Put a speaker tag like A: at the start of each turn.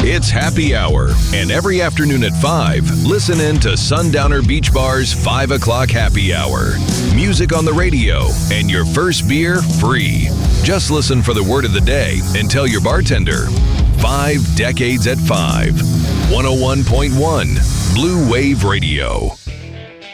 A: It's happy hour, and every afternoon at 5, listen in to Sundowner Beach Bar's 5 o'clock happy hour. Music on the radio, and your first beer free. Just listen for the word of the day and tell your bartender. 5 decades at 5. 101.1 Blue Wave Radio.